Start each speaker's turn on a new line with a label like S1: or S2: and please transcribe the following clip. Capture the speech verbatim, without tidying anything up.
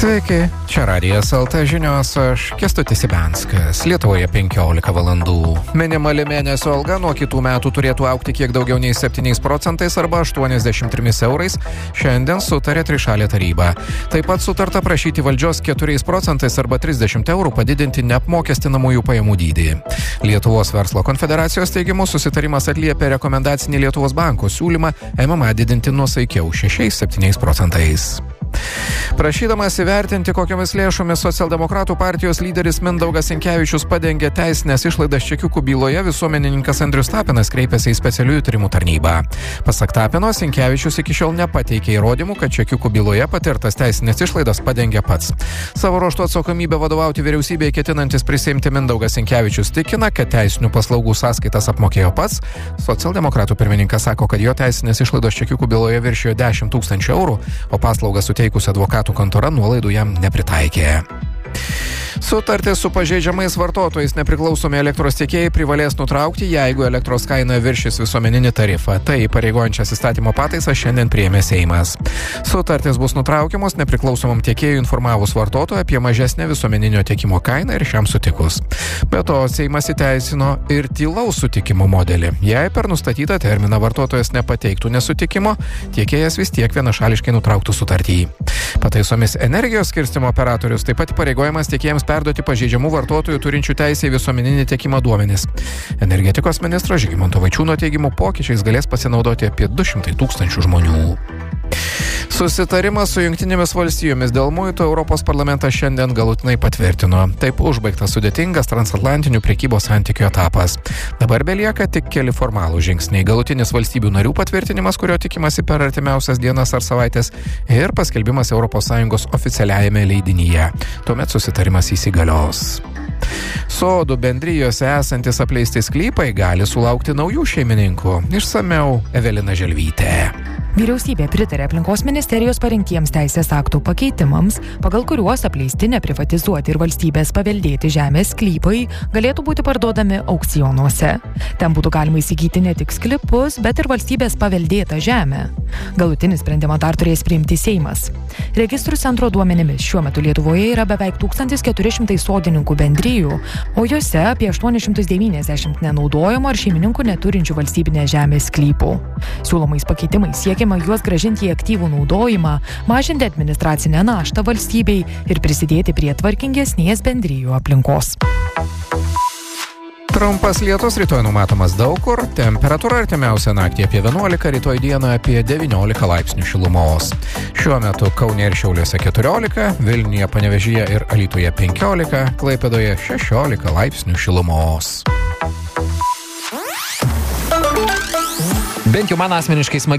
S1: Sveiki, čia Radijas el te žinios, aš Kęstutis Ibenskas. Lietuvoje penkiolika valandų. Minimali mėnesio alga nuo kitų metų turėtų augti kiek daugiau nei septyniais procentais arba aštuoniasdešimt trimis eurais. Šiandien sutarė trišalė taryba. Taip pat sutarta prašyti valdžios keturiais procentais arba trisdešimt eurų padidinti neapmokestinamųjų pajamų dydį. Lietuvos verslo konfederacijos teigimu susitarimas atliepia rekomendacinį Lietuvos banko siūlymą em em a didinti nuosaikiau šešiais septyniais procentais. Prašydamas įvertinti, kokiomis lėšomis socialdemokratų partijos lyderis Mindaugas Sinkevičius padengė teisinės išlaidas čekiukų byloje, visuomenininkas Andrius Tapinas kreipėsi į specialiųjų tyrimų tarnybą. Pasak Tapino, Sinkevičius iki šiol nepateikė įrodymų, kad čekiukų byloje patirtas teisinės išlaidas padengė pats. Savo ruožtu atsakomybę vadovauti vyriausybėje ketinantis prisiimti Mindaugas Sinkevičius tikina, kad teisinių paslaugų sąskaitas apmokėjo pats. Socialdemokratų pirmininkas sako, kad jo teisinės išlaidos čekiukų byloje viršijo dešimt tūkstančių eurų, o paslaugas suteikusi advokatų kontora nuolaidų jam nepritaikė. Sutartį su pažeidžiamais vartotojais nepriklausomi elektros tiekėjai privalės nutraukti, jeigu elektros kaina viršys visuomeninį tarifą. Tai pareigojančias įstatymo pataisas šiandien priėmė Seimas. Sutartys bus nutraukiamos nepriklausomam tiekėjui informavus vartotoją apie mažesnę visuomeninio tiekimo kainą ir šiam sutikus. Be to, Seimas įteisino ir tylaus sutikimo modelį. Jei per nustatytą terminą vartotojas nepateiktų nesutikimo, tiekėjas vis tiek vienašališkai nutrauktų sutartį. Pataisomis energijos skirstymo operatorius taip pat pareigojamas tiekėjams perduoti pažeidžiamų vartotojų turinčių teisę į visuomeninį tiekimą duomenis. Energetikos ministro Žygimanto Vaičiūno teigimu pokyčiais galės pasinaudoti apie du šimtai tūkstančių žmonių. Susitarimas su Jungtinėmis valstijomis dėl muitų Europos parlamentas šiandien galutinai patvirtino. Taip užbaigtas sudėtingas transatlantinių prekybos santykių etapas. Dabar belieka tik keli formalūs žingsniai. Galutinis valstybių narių patvirtinimas, kurio tikimasi per artimiausias dienas ar savaitės, ir paskelbimas Europos Sąjungos oficialiajame leidinyje. Tuomet susitarimas įsigalios. Sodų bendrijose esantis apleisti sklypai gali sulaukti naujų šeimininkų. Išsamiau Evelina Želvytė.
S2: Vyriausybė pritarė aplinkos ministerijos parengtiems teisės aktų pakeitimams, pagal kuriuos apleisti, neprivatizuoti ir valstybės paveldėti žemės sklypai galėtų būti parduodami aukcionuose. Ten būtų galima įsigyti ne tik sklypus, bet ir valstybės paveldėtą žemę. Galutinį sprendimą dar turės priimti Seimas. Registrų centro duomenimis šiuo metu Lietuvoje yra beveik tūkstantis keturi šimtai sodininkų bendrijų, o jose apie aštuoni šimtai devyniasdešimt nenaudojamo ar šeimininkų neturinčių valstybinės žemės sklypų. Siūlomais pakeitimais siekiama juos gražinti į aktyvų naudojimą, mažinti administracinę naštą valstybei ir prisidėti prie tvarkingesnės bendrijų aplinkos.
S1: Trumpas lietus rytoj numatomas daug kur, temperatūra artimiausią naktį apie vienuolika, rytoj dieną apie devyniolika laipsnių šilumos. Šiuo metu Kaune ir Šiauliuose keturiolika, Vilniuje, Panevėžyje ir Alytuje penkiolika, Klaipėdoje šešiolika laipsnių šilumos.
S3: Bent jau man asmeniškai smagi